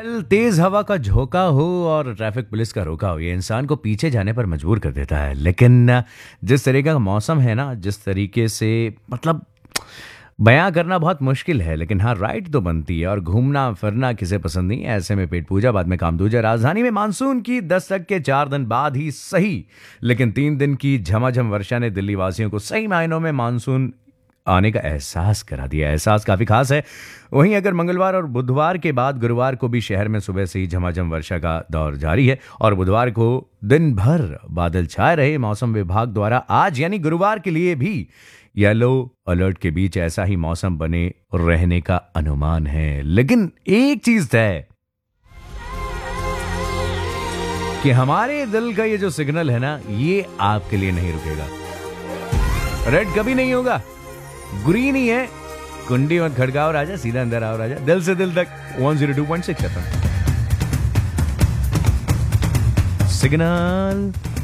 तेज हवा का झोंका हो और ट्रैफिक पुलिस का रोका हो, ये इंसान को पीछे जाने पर मजबूर कर देता है। लेकिन जिस तरीके का मौसम है ना, जिस तरीके से मतलब बयां करना बहुत मुश्किल है, लेकिन हाँ राइट तो बनती है। और घूमना फिरना किसे पसंद नहीं है, ऐसे में पेट पूजा बाद में काम दूजा। राजधानी में मानसून की दस्तक के 4 दिन बाद ही सही, लेकिन 3 दिन की झमाझम वर्षा ने दिल्ली वासियों को सही मायनों में मानसून आने का एहसास करा दिया। एहसास काफी खास है। वहीं अगर मंगलवार और बुधवार के बाद गुरुवार को भी शहर में सुबह से ही झमाझम वर्षा का दौर जारी है और बुधवार को दिन भर बादल छाए रहे। मौसम विभाग द्वारा आज यानी गुरुवार के लिए भी येलो अलर्ट के बीच ऐसा ही मौसम बने रहने का अनुमान है। लेकिन एक चीज तय है कि हमारे दिल का ये जो सिग्नल है ना, ये आपके लिए नहीं रुकेगा। रेड कभी नहीं होगा, ग्रीन ही है। कुंडी मत खड़काओ राजा, सीधा अंदर आओ राजा। दिल से दिल तक 102.6 सिग्नल।